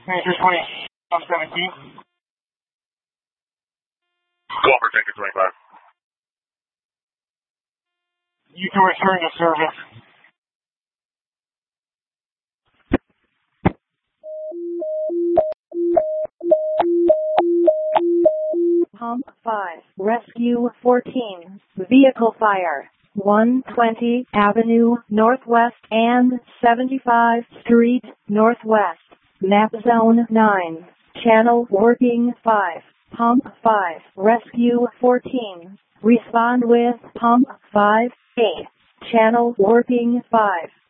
2320, 17. Clover, Tanker 25. You can return to service. Pump 5, Rescue 14, Vehicle Fire, 120 Avenue Northwest and 75 Street Northwest, Map Zone 9, Channel Working 5, Pump 5, Rescue 14, respond with Pump 5A, Channel Working 5.